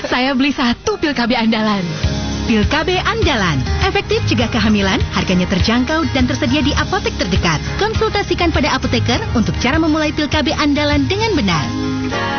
Saya beli 1 pil KB andalan. Pil KB andalan, efektif cegah kehamilan, harganya terjangkau dan tersedia di apotek terdekat. Konsultasikan pada apoteker untuk cara memulai pil KB andalan dengan benar.